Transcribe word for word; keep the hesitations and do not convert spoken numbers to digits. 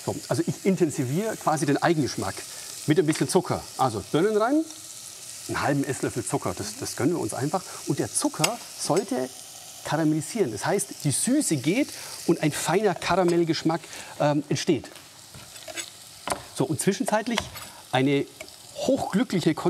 So, also ich intensiviere quasi den Eigengeschmack mit ein bisschen Zucker. Also Birnen rein, einen halben Esslöffel Zucker, das, das gönnen wir uns einfach. Und der Zucker sollte karamellisieren. Das heißt, die Süße geht und ein feiner Karamellgeschmack ähm, entsteht. So, und zwischenzeitlich eine hochglückliche